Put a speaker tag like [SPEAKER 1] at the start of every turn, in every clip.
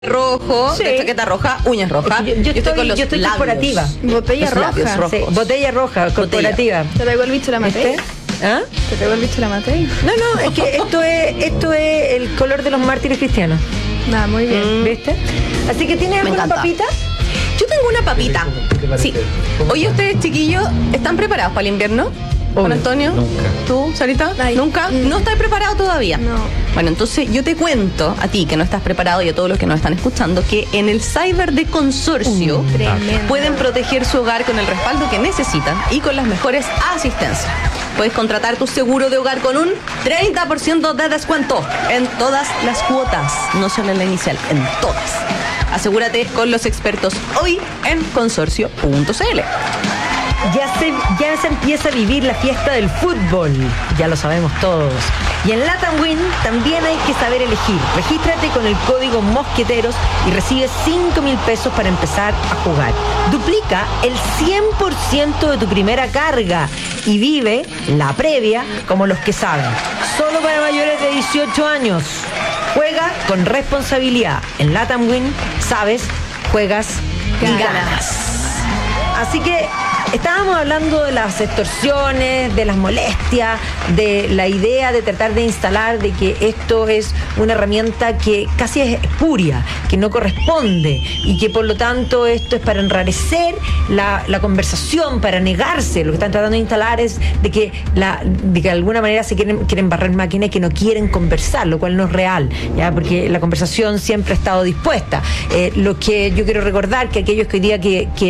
[SPEAKER 1] rojo,
[SPEAKER 2] Sí.
[SPEAKER 1] de chaqueta roja, uñas rojas.
[SPEAKER 2] Yo estoy
[SPEAKER 1] labios.
[SPEAKER 2] corporativa.
[SPEAKER 3] Botella
[SPEAKER 1] Los labios
[SPEAKER 3] roja.
[SPEAKER 1] rojos.
[SPEAKER 2] Sí, botella roja, corporativa.
[SPEAKER 3] ¿Te pegó el bicho la Matei?
[SPEAKER 2] ¿Ah?
[SPEAKER 3] ¿Te pegó el bicho la Matei?
[SPEAKER 2] No, es que esto es el color de los mártires cristianos.
[SPEAKER 3] Nada, muy bien.
[SPEAKER 2] ¿Viste? Así que ¿tienes
[SPEAKER 1] Me
[SPEAKER 2] alguna
[SPEAKER 1] encanta.
[SPEAKER 2] papita?
[SPEAKER 1] Yo tengo una papita. Sí. Oye, ustedes, chiquillos, ¿están preparados para el invierno? Juan
[SPEAKER 2] Obvio.
[SPEAKER 1] Antonio,
[SPEAKER 4] Nunca.
[SPEAKER 1] ¿tú, Sarita?
[SPEAKER 3] Ay.
[SPEAKER 1] ¿Nunca? ¿No estás preparado todavía?
[SPEAKER 3] No.
[SPEAKER 1] Bueno, entonces yo te cuento a ti que no estás preparado y a todos los que nos están escuchando que en el cyber de Consorcio
[SPEAKER 3] Tremendo.
[SPEAKER 1] pueden proteger su hogar con el respaldo que necesitan y con las mejores asistencias. Puedes contratar tu seguro de hogar con un 30% de descuento en todas las cuotas, no solo en la inicial, en todas. Asegúrate con los expertos hoy en consorcio.cl.
[SPEAKER 2] Ya se empieza a vivir la fiesta del fútbol, ya lo sabemos todos. Y en Latam Win también hay que saber elegir. Regístrate con el código Mosqueteros y recibes 5.000 pesos para empezar a jugar. Duplica el 100% de tu primera carga y vive la previa como los que saben. Solo para mayores de 18 años. Juega con responsabilidad. En Latam Win, sabes, juegas y ganas. Así que estábamos hablando de las extorsiones, de las molestias, de la idea de tratar de instalar de que esto es una herramienta que casi es espuria, que no corresponde y que por lo tanto esto es para enrarecer la conversación, para negarse. Lo que están tratando de instalar es de que de alguna manera se quieren barrer máquinas y que no quieren conversar, lo cual no es real, ¿ya? Porque la conversación siempre ha estado dispuesta. Lo que yo quiero recordar que aquellos que hoy día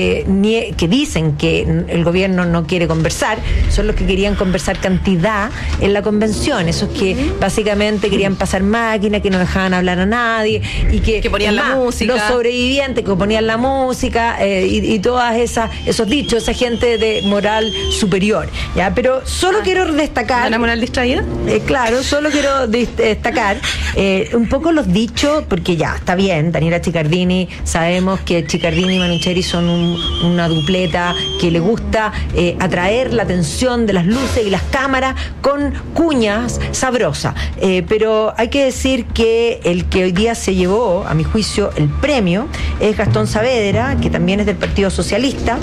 [SPEAKER 2] que dicen que el gobierno no quiere conversar son los que querían conversar cantidad en la convención, esos que básicamente querían pasar máquina, que no dejaban hablar a nadie y que
[SPEAKER 1] ponían la música,
[SPEAKER 2] los sobrevivientes que ponían la música y todas esos dichos, esa gente de moral superior, ¿ya? Pero solo quiero destacar
[SPEAKER 1] ¿La moral distraída?
[SPEAKER 2] claro, solo quiero destacar un poco los dichos, porque ya, está bien, Daniela Chiccardini, sabemos que Chiccardini y Manucheri son una dupleta que le gusta atraer la atención de las luces y las cámaras con cuñas sabrosas. Pero hay que decir que el que hoy día se llevó, a mi juicio, el premio es Gastón Saavedra, que también es del Partido Socialista,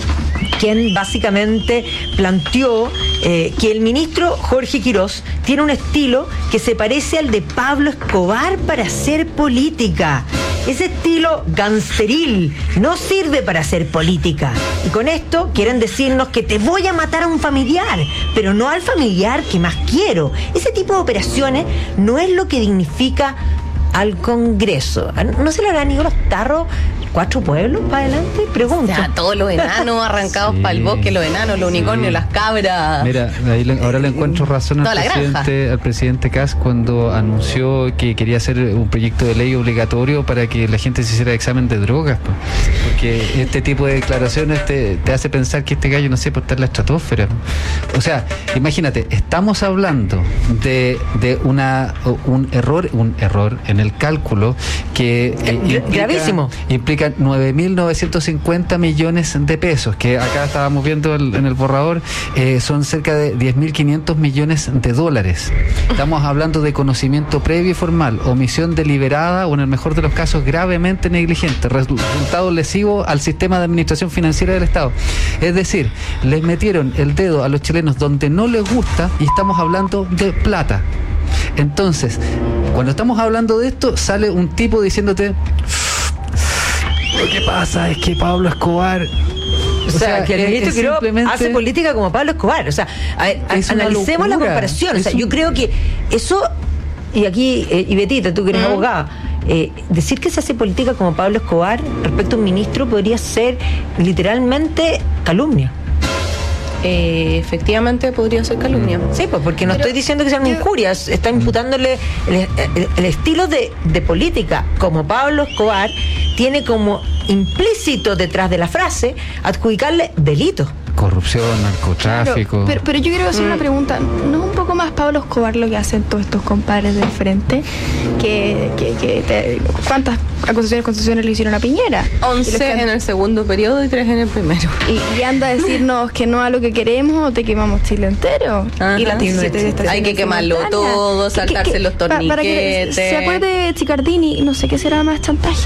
[SPEAKER 2] quien básicamente planteó que el ministro Jorge Quirós tiene un estilo que se parece al de Pablo Escobar para hacer política. Ese estilo gangsteril no sirve para hacer política. Y con esto quieren decirnos que te voy a matar a un familiar, pero no al familiar que más quiero. Ese tipo de operaciones no es lo que dignifica al Congreso. ¿No se le harán ni los tarros 4 pueblos para adelante? Pregunto.
[SPEAKER 1] Ya, todos los enanos arrancados
[SPEAKER 4] Sí.
[SPEAKER 1] para el bosque, los enanos, los unicornios,
[SPEAKER 4] Sí.
[SPEAKER 1] las cabras.
[SPEAKER 4] Mira, ahora le encuentro razón
[SPEAKER 1] Toda la
[SPEAKER 4] al presidente Kast cuando anunció que quería hacer un proyecto de ley obligatorio para que la gente se hiciera examen de drogas, pues. Porque este tipo de declaraciones te hace pensar que este gallo no sé por estar en la estratosfera. O sea, imagínate, estamos hablando de un error en el cálculo que
[SPEAKER 2] gravísimo.
[SPEAKER 4] implica 9.950 millones de pesos, que acá estábamos viendo en el borrador, son cerca de 10.500 millones de dólares. Estamos hablando de conocimiento previo y formal, omisión deliberada o en el mejor de los casos gravemente negligente, resultado lesivo al sistema de administración financiera del Estado. Es decir, les metieron el dedo a los chilenos donde no les gusta y estamos hablando de plata. Entonces, cuando estamos hablando de esto, sale un tipo diciéndote: lo que pasa es que Pablo Escobar...
[SPEAKER 2] O sea, que el ministro Quirós
[SPEAKER 4] simplemente
[SPEAKER 2] hace política como Pablo Escobar. O sea, a ver,
[SPEAKER 4] Es una
[SPEAKER 2] analicemos la
[SPEAKER 4] locura.
[SPEAKER 2] comparación. O sea,
[SPEAKER 4] Es
[SPEAKER 2] yo creo que eso, y aquí, y Betita, tú que eres abogada, decir que se hace política como Pablo Escobar respecto a un ministro podría ser literalmente calumnia.
[SPEAKER 1] Efectivamente podría ser calumnia.
[SPEAKER 2] Sí, pues porque no estoy diciendo que sea una injuria, está imputándole el estilo de política como Pablo Escobar tiene como implícito detrás de la frase adjudicarle delitos.
[SPEAKER 4] corrupción, narcotráfico.
[SPEAKER 3] Claro, pero yo quiero hacer una pregunta. ¿No es un poco más Pablo Escobar lo que hacen todos estos compadres del frente? ¿Cuántas acusaciones le hicieron a Piñera?
[SPEAKER 1] 11 en el segundo periodo y 3 en el primero.
[SPEAKER 3] Y anda a decirnos que no a lo que queremos o te quemamos Chile entero.
[SPEAKER 1] Ajá.
[SPEAKER 3] Y las 17 estaciones
[SPEAKER 1] Hay que quemarlo
[SPEAKER 3] simultáneas.
[SPEAKER 1] todo, saltarse los
[SPEAKER 3] Para que
[SPEAKER 1] torniquetes.
[SPEAKER 3] se acuerde Chicardini, no sé qué será más chantaje.